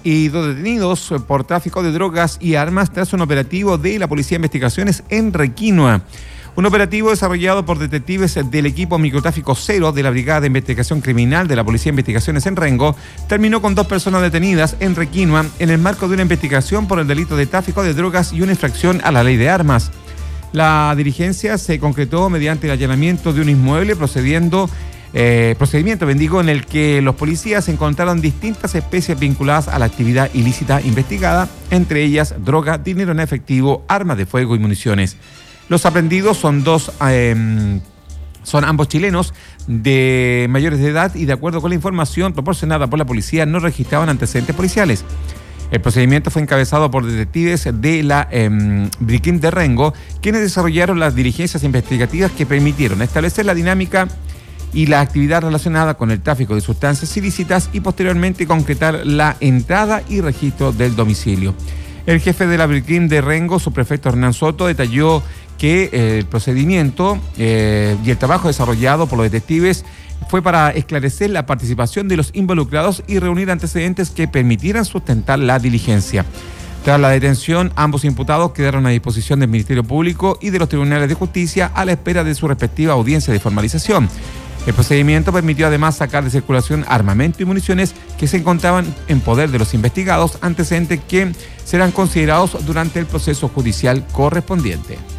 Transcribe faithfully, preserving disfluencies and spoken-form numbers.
y dos detenidos por tráfico de drogas y armas tras un operativo de la Policía de Investigaciones en Requinoa. Un operativo desarrollado por detectives del equipo Microtráfico Cero de la Brigada de Investigación Criminal de la Policía de Investigaciones en Rengo terminó con dos personas detenidas en Requinoa en el marco de una investigación por el delito de tráfico de drogas y una infracción a la ley de armas. La diligencia se concretó mediante el allanamiento de un inmueble procediendo Eh, procedimiento, bendigo, en el que los policías encontraron distintas especies vinculadas a la actividad ilícita investigada, entre ellas droga, dinero en efectivo, armas de fuego y municiones. Los aprendidos son dos, eh, son ambos chilenos de mayores de edad y de acuerdo con la información proporcionada por la policía no registraban antecedentes policiales. El procedimiento fue encabezado por detectives de la eh, Briquim de Rengo, quienes desarrollaron las diligencias investigativas que permitieron establecer la dinámica y la actividad relacionada con el tráfico de sustancias ilícitas y posteriormente concretar la entrada y registro del domicilio. El jefe de la Briquim de Rengo, subprefecto Hernán Soto, detalló que eh, el procedimiento eh, y el trabajo desarrollado por los detectives fue para esclarecer la participación de los involucrados y reunir antecedentes que permitieran sustentar la diligencia. Tras la detención, ambos imputados quedaron a disposición del Ministerio Público y de los tribunales de justicia a la espera de su respectiva audiencia de formalización. El procedimiento permitió además sacar de circulación armamento y municiones que se encontraban en poder de los investigados, antecedentes que serán considerados durante el proceso judicial correspondiente.